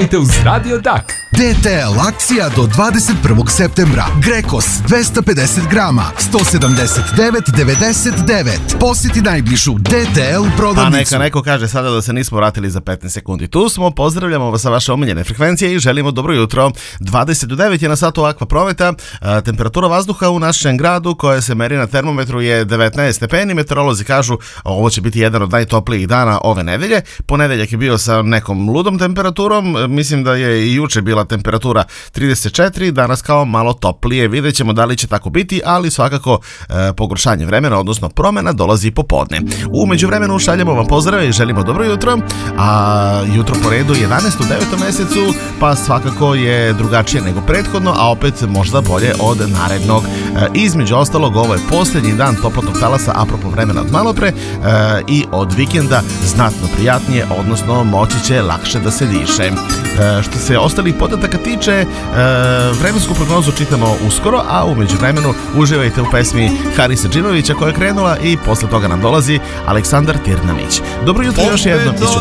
uživajte uz Radio Dak. DTL akcija do 21. septembra. Grekos 250 grama 179,99. Posjeti najbližu DTL prodavnicu. Pa neka neko kaže sada da se nismo vratili za 15 sekundi. Tu smo, pozdravljamo vas sa vaše omiljene frekvencije i želimo dobro jutro. 29 je na satu Akva Prometa. Temperatura vazduha u našem gradu koja se meri na termometru je 19 stepeni. Meteorolozi kažu ovo će biti jedan od najtoplijih dana ove nedelje. Ponedeljak je bio sa nekom ludom temperaturom. Mislim da je i juče bila temperatura 34, danas kao malo toplije. Vidjet ćemo da li će tako biti, ali svakako pogoršanje vremena, odnosno promjena dolazi popodne. U međuvremenu šaljemo vam pozdrave i želimo dobro jutro, a jutro po redu 11. u 9. mjesecu, pa svakako je drugačije nego prethodno, a opet možda bolje od narednog. Između ostalog, ovo je posljednji dan toplotnog talasa, apropo vremena od malopre, i od vikenda znatno prijatnije, odnosno moći će lakše da se diše. Što se ostalih podataka tiče, vremensku prognozu čitamo uskoro, a u međuvremenu uživajte u pesmi Harisa Džinovića koja je krenula i posle toga nam dolazi Aleksandar Tirnanić. Dobro jutro još jednom.